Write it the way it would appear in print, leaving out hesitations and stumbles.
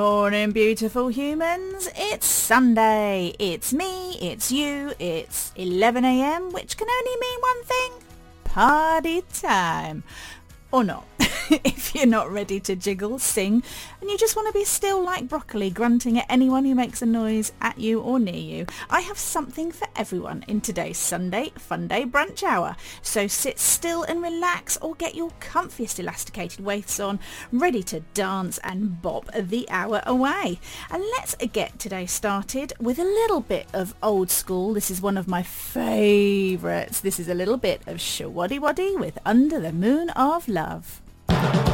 Morning, beautiful humans. It's Sunday. It's me, it's you, it's 11 a.m, which can only mean one thing. Party time. Or not. If you're not ready to jiggle, sing, and you just want to be still like broccoli, grunting at anyone who makes a noise at you or near you, I have something for everyone in today's Sunday Fun Day brunch hour. So sit still and relax, or get your comfiest elasticated waists on, ready to dance and bop the hour away. And let's get today started with a little bit of old school. This is one of my favourites. This is a little bit of Showaddywaddy with Under the Moon of Love.